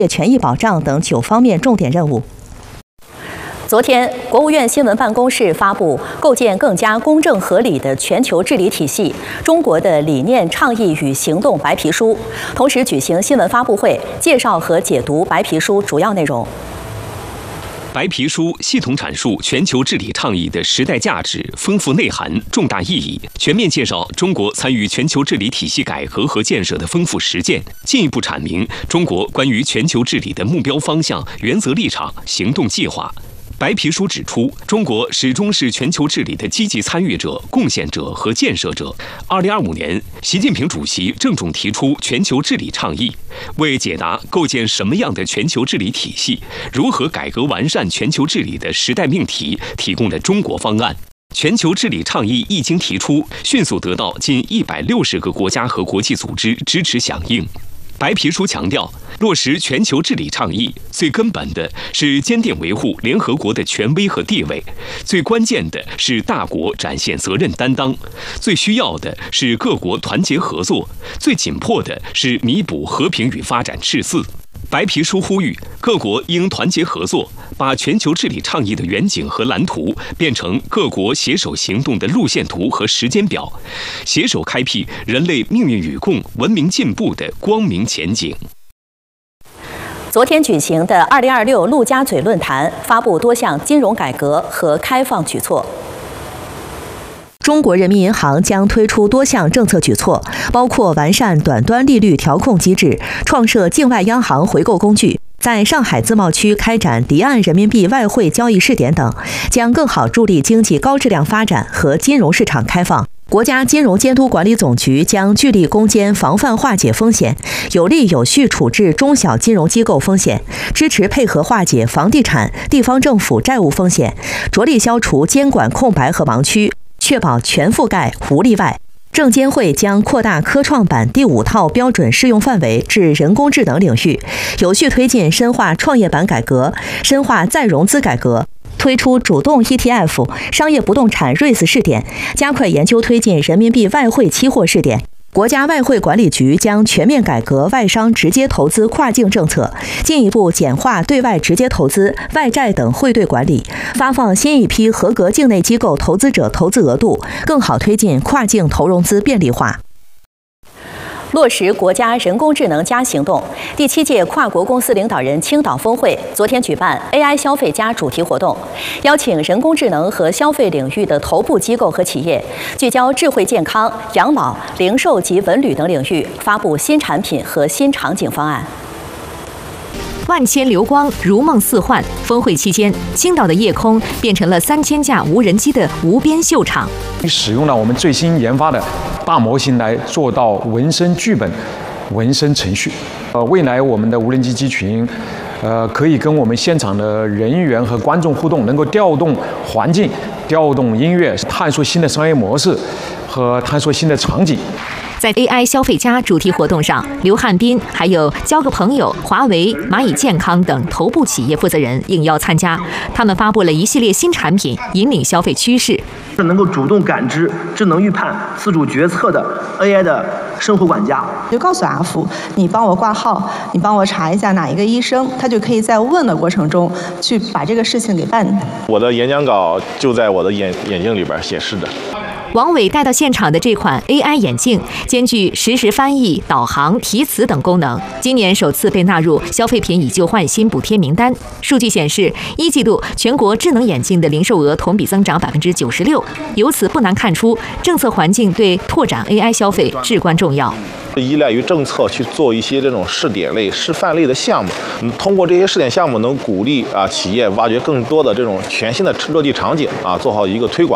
权益保障等9方面重点任务。昨天，国务院新闻办公室发布《构建更加公正合理的全球治理体系：中国的理念、倡议与行动》白皮书，同时举行新闻发布会，介绍和解读白皮书主要内容。 白皮书系统阐述全球治理倡议的时代价值、丰富内涵、重大意义，全面介绍中国参与全球治理体系改革和建设的丰富实践，进一步阐明中国关于全球治理的目标方向、原则立场、行动计划。白皮书指出，中国始终是全球治理的积极参与者、贡献者和建设者。2025年，习近平主席郑重提出全球治理倡议，为解答构建什么样的全球治理体系、如何改革完善全球治理的时代命题，提供了中国方案。全球治理倡议一经提出，迅速得到近160个国家和国际组织支持响应。白皮书强调，落实全球治理倡议，最根本的是坚定维护联合国的权威和地位，最关键的是大国展现责任担当，最需要的是各国团结合作，最紧迫的是弥补和平与发展赤字。白皮书呼吁各国应团结合作，把全球治理倡议的远景和蓝图变成各国携手行动的路线图和时间表，携手开辟人类命运与共、文明进步的光明前景。 昨天举行的2026陆家嘴论坛发布多项金融改革和开放举措。中国人民银行将推出多项政策举措，包括完善短端利率调控机制，创设境外央行回购工具，在上海自贸区开展离岸人民币外汇交易试点等，将更好助力经济高质量发展和金融市场开放。国家金融监督管理总局将聚力攻坚防范化解风险，有力有序处置中小金融机构风险，支持配合化解房地产、地方政府债务风险，着力消除监管空白和盲区，确保全覆盖无例外。证监会将扩大科创板第5套标准适用范围至人工智能领域，有序推进深化创业板改革，深化再融资改革，推出主动 ETF 商业不动产 REITs 试点，加快研究推进人民币外汇期货试点。国家外汇管理局将全面改革外商直接投资跨境政策，进一步简化对外直接投资、外债等汇兑管理，发放新一批合格境内机构投资者投资额度，更好推进跨境投融资便利化。落实国家人工智能+行动，第7届跨国公司领导人青岛峰会昨天举办 AI 消费+主题活动，邀请人工智能和消费领域的头部机构和企业，聚焦智慧健康、养老、零售及文旅等领域，发布新产品和新场景方案。 万千流光如梦似幻，峰会期间，青岛的夜空变成了3000架无人机的无边秀场。 使用了我们最新研发的大模型来做到纹身剧本、纹身程序。未来我们的无人机机群，可以跟我们现场的人员和观众互动，能够调动环境、调动音乐，探索新的商业模式和探索新的场景。 在 AI 消费+主题活动上，刘汉斌还有交个朋友、华为、蚂蚁健康等头部企业负责人应邀参加。他们发布了一系列新产品，引领消费趋势。 能够主动感知、智能预判、自主决策的 AI 的生活管家， 就告诉阿福，你帮我挂号，你帮我查一下哪一个医生，他就可以在问的过程中去把这个事情给办。 我的演讲稿就在我的眼镜里边显示的。 王伟带到现场的这款 AI 眼镜，兼具实时翻译、导航、提词等功能，今年首次被纳入消费品以旧换新补贴名单。数据显示，1季度全国智能眼镜的零售额同比增长96%，由此不难看出，政策环境对拓展 AI 消费至关重要。 依赖于政策去做一些这种试点类、示范类的项目，通过这些试点项目，能鼓励企业挖掘更多的这种全新的落地场景做好一个推广。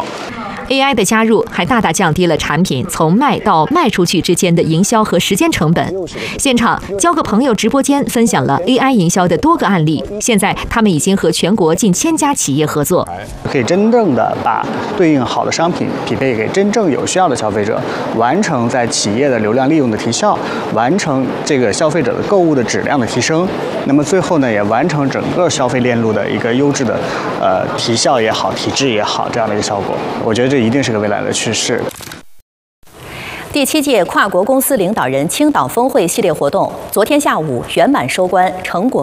AI 的加入还大大降低了产品从卖到卖出去之间的营销和时间成本。现场交个朋友直播间分享了 AI 营销的多个案例，现在他们已经和全国近1000家企业合作， 可以真正的把对应好的商品匹配给真正有需要的消费者，完成在企业的流量利用的提效，完成这个消费者的购物的质量的提升。那么最后呢，也完成整个消费链路的一个优质的提效也好、提质也好这样的一个效果。我觉得这一定是个未来的趋势。 第7届跨国公司领导人青岛峰会系列活动昨天下午圆满收官，成果